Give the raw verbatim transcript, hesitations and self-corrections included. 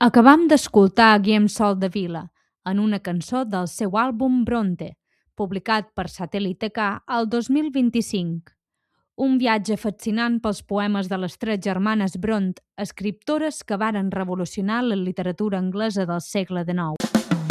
Acabam d'escoltar Guillem Soldevila en una cançó del seu àlbum Bronte, publicat per Satèl·lit K el dos mil vint-i-cinc. Un viatge fascinant pels poemes de les tres germanes Brontë, escriptores que varen revolucionar la literatura anglesa del segle dinou.